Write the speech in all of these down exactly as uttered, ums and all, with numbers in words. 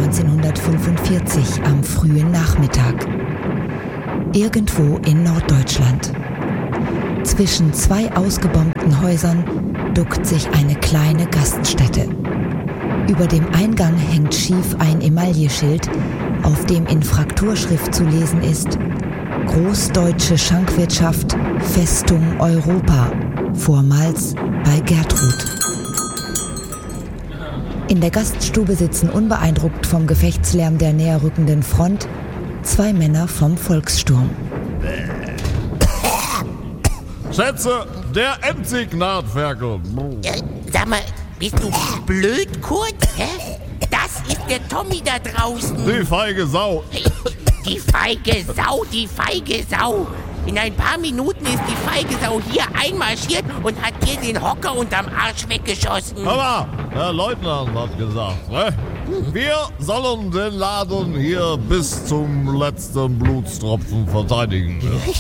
neunzehnhundertfünfundvierzig am frühen Nachmittag. Irgendwo in Norddeutschland. Zwischen zwei ausgebombten Häusern duckt sich eine kleine Gaststätte. Über dem Eingang hängt schief ein Emailleschild, auf dem in Frakturschrift zu lesen ist: Großdeutsche Schankwirtschaft, Festung Europa, vormals bei Gertrud. In der Gaststube sitzen unbeeindruckt vom Gefechtslärm der näher rückenden Front zwei Männer vom Volkssturm. Schätze, der Endsignatferkel. Äh, sag mal, bist du blöd, Kurt? Hä? Das ist der Tommy da draußen. Die feige Sau. Die feige Sau, die feige Sau. In ein paar Minuten ist die feige Sau hier einmarschiert und hat dir den Hocker unterm Arsch weggeschossen. Aber der Leutnant hat gesagt, ne? Wir sollen den Laden hier bis zum letzten Blutstropfen verteidigen.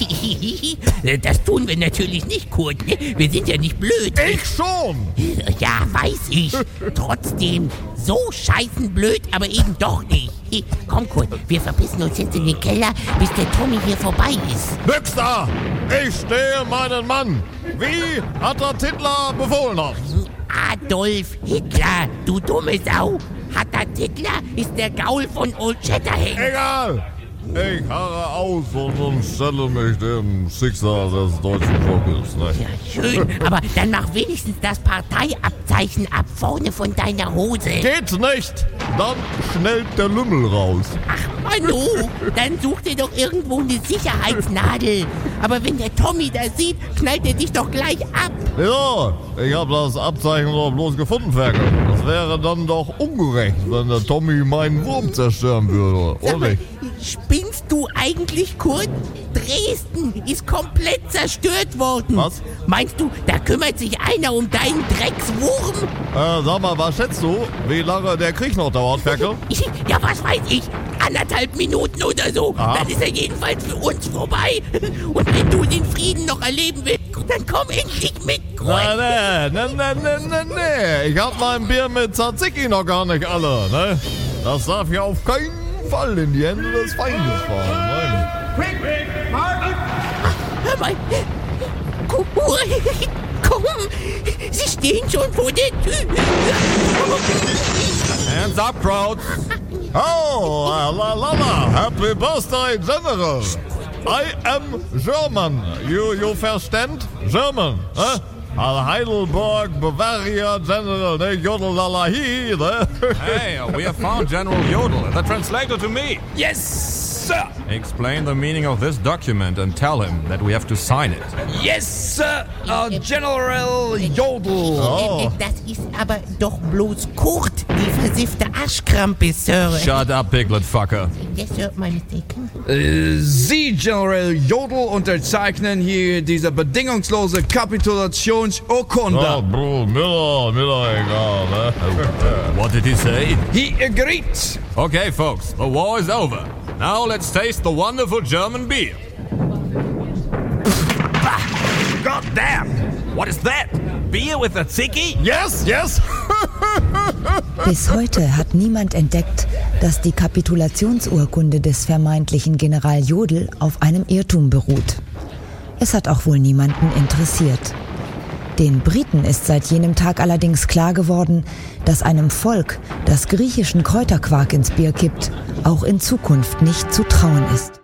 Das tun wir natürlich nicht, Kurt. Wir sind ja nicht blöd. Ich schon! Ja, weiß ich. Trotzdem, so scheißen blöd, aber eben doch nicht. Komm, Kurt, wir verpissen uns jetzt in den Keller, bis der Tommy hier vorbei ist. Nix da! Ich stehe meinen Mann! Wie hat der Hitler befohlen hat? Adolf Hitler, du dumme Sau! Hatter Hitler ist der Gaul von Old Shatterhand. Egal! Ich harre aus und stelle mich dem Schicksal des deutschen Volkes. Ne? Ja, schön, aber dann mach wenigstens das Parteiabzeichen ab vorne von deiner Hose. Geht nicht! Dann schnellt der Lümmel raus. Ach, Manu, dann such dir doch irgendwo eine Sicherheitsnadel. Aber wenn der Tommy das sieht, knallt er dich doch gleich ab. Ja, ich hab das Abzeichen doch bloß gefunden, Ferkel. Das wäre dann doch ungerecht, wenn der Tommy meinen Wurm zerstören würde, Sag oder mal, nicht? spinnst du eigentlich, Kurt? Dresden ist komplett zerstört worden. Was? Meinst du, da kümmert sich einer um deinen Dreckswurm? Äh, sag mal, was schätzt du, wie lange der Krieg noch dauert, Ferkel? Ja, was weiß ich? Anderthalb Minuten oder so. Aha. Dann ist er jedenfalls für uns vorbei. Und wenn du den Frieden noch erleben willst, dann komm endlich mit, Kurt. Nee, nee, nee, nee, nee, nee. Ich hab mein Bier mit Tzatziki noch gar nicht alle, ne? Das darf ja auf keinen Fall in die Hände des Feindes fahren, nein. Quick, quick, Martin! Hör mal. Komm, komm. Sie stehen schon vor der Tür. Hands up, crowd! Oh, la la la! Happy birthday, General! I am German. You you understand? German, eh? Al Heidelberg, Bavaria, General, ne? Jodelalahi, ne? Hey, we have found General Jodl, the translator to me. Yes, sir! Explain the meaning of this document and tell him that we have to sign it. Yes, sir! Uh, General Jodl! Oh. Äh, äh, Das ist aber doch bloß Kurt, die versiffte Arschkrampe, Sir. Shut up, piglet fucker. Yes, Sir, my mistake. Äh, Sie, General Jodl, unterzeichnen hier diese bedingungslose Kapitulationsurkunde. Oh, Bro, Miller, Miller, egal, ne? What did he say? He agreed. Okay, folks, the war is over. Now let's taste the wonderful German beer. God damn! What is that? Beer with a tzatziki? Yes, yes! Bis heute hat niemand entdeckt, dass die Kapitulationsurkunde des vermeintlichen General Jodl auf einem Irrtum beruht. Es hat auch wohl niemanden interessiert. Den Briten ist seit jenem Tag allerdings klar geworden, dass einem Volk, das griechischen Kräuterquark ins Bier kippt, auch in Zukunft nicht zu trauen ist.